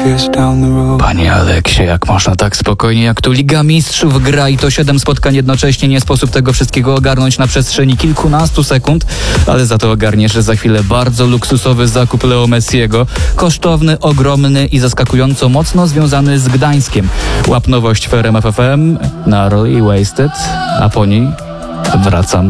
years down the road. Panie Aleksie, jak można tak spokojnie, jak tu Liga Mistrzów gra i to 7 spotkań jednocześnie, nie sposób tego wszystkiego ogarnąć na przestrzeni kilkunastu sekund, ale za to ogarniesz za chwilę bardzo luksusowy zakup Leo Messiego, kosztowny, ogromny i zaskakująco mocno związany z Gdańskiem. Łap nowość w RMF FM, Narrow i Wasted, a po niej wracam